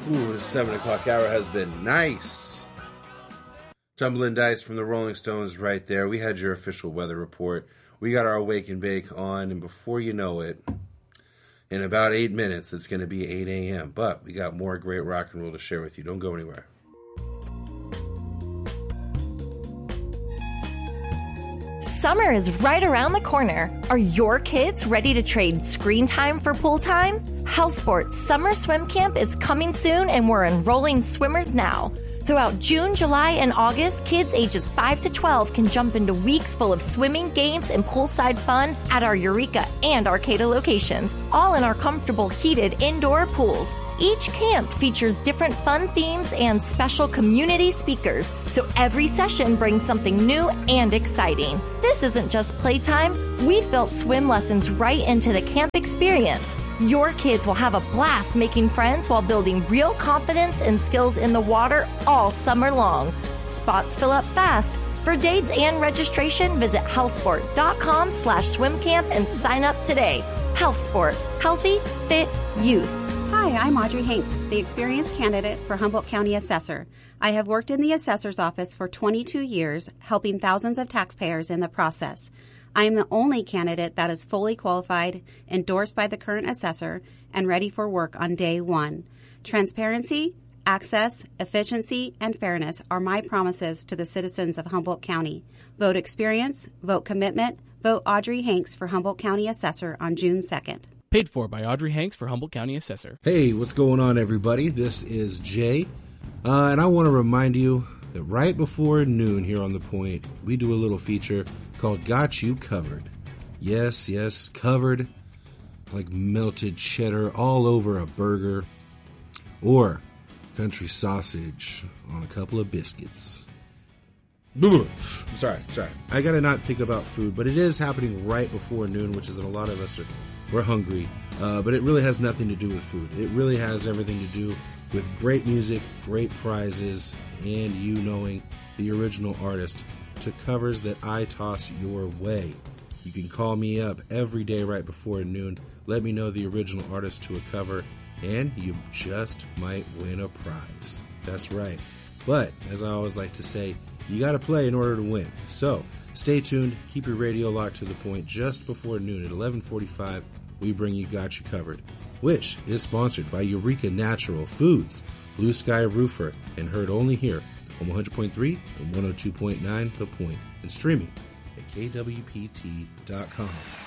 Ooh, the 7 o'clock hour has been nice. Tumbling Dice from the Rolling Stones right there. We had your official weather report. We got our Wake and Bake on, and before you know it, in about 8 minutes, it's going to be 8 a.m. But we got more great rock and roll to share with you. Don't go anywhere. Summer is right around the corner. Are your kids ready to trade screen time for pool time? Health Sports Summer Swim Camp is coming soon, and we're enrolling swimmers now. Throughout June, July, and August, kids ages 5 to 12 can jump into weeks full of swimming, games, and poolside fun at our Eureka and Arcata locations, all in our comfortable heated indoor pools. Each camp features different fun themes and special community speakers, so every session brings something new and exciting. This isn't just playtime. We've built swim lessons right into the camp experience. Your kids will have a blast making friends while building real confidence and skills in the water all summer long. Spots fill up fast. For dates and registration, visit healthsport.com/swimcamp and sign up today. HealthSport. Healthy, fit, youth. Hi, I'm Audrey Hanks, the experienced candidate for Humboldt County Assessor. I have worked in the assessor's office for 22 years, helping thousands of taxpayers in the process. I am the only candidate that is fully qualified, endorsed by the current assessor, and ready for work on day one. Transparency, access, efficiency, and fairness are my promises to the citizens of Humboldt County. Vote experience, vote commitment, vote Audrey Hanks for Humboldt County Assessor on June 2nd. Paid for by Audrey Hanks for Humboldt County Assessor. Hey, what's going on, everybody? This is Jay, and I want to remind you that right before noon here on The Point, we do a little feature called Got You Covered. Yes, covered like melted cheddar all over a burger or country sausage on a couple of biscuits. Sorry. I gotta not think about food, but it is happening right before noon, which is that a lot of us we're hungry, but it really has nothing to do with food. It really has everything to do with great music, great prizes, and you knowing the original artist to covers that I toss your way. You can call me up every day right before noon. Let me know the original artist to a cover, and you just might win a prize. That's right. But, as I always like to say, you got to play in order to win. So, stay tuned. Keep your radio locked to The Point. Just before noon at 11:45, we bring you Got You Covered, which is sponsored by Eureka Natural Foods, Blue Sky Roofer, and heard only here on 100.3 and 102.9 The Point, and streaming at kwpt.com.